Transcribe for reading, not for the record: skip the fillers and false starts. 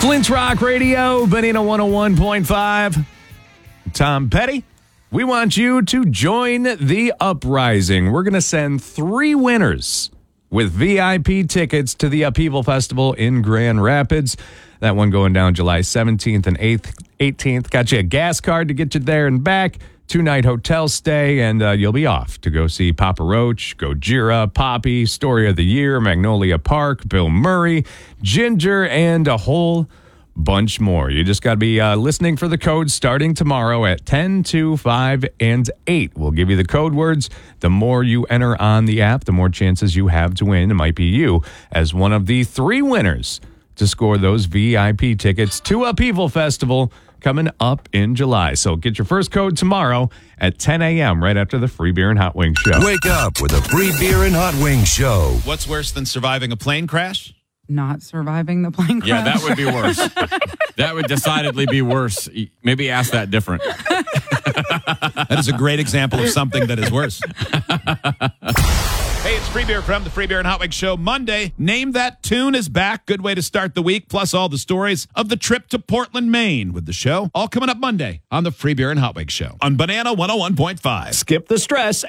Flint's Rock Radio, Banana 101.5. Tom Petty. We want you to join the uprising. We're going to send 3 winners with VIP tickets to the Upheaval Festival in Grand Rapids. That one going down July 17th and 18th. Got you a gas card to get you there and back. 2-night hotel stay, and you'll be off to go see Papa Roach, Gojira, Poppy, Story of the Year, Magnolia Park, Bill Murray, Ginger, and a whole bunch more. You just got to be listening for the codes starting tomorrow at 10, 2, 5, and 8. We'll give you the code words. The more you enter on the app, the more chances you have to win. It might be you as one of the 3 winners to score those VIP tickets to Upheaval Festival coming up in July. So get your first code tomorrow at 10 a.m. right after the Free Beer and Hot Wings show. Wake up with a Free Beer and Hot Wings show. What's worse than surviving a plane crash? Not surviving the plane crash. Yeah, that would be worse. That would decidedly be worse. Maybe ask that different. That is a great example of something that is worse. Hey, it's Free Beer from the Free Beer and Hot Wings Show. Monday, Name That Tune is back. Good way to start the week, plus all the stories of the trip to Portland, Maine with the show. All coming up Monday on the Free Beer and Hot Wings Show on Banana 101.5. Skip the stress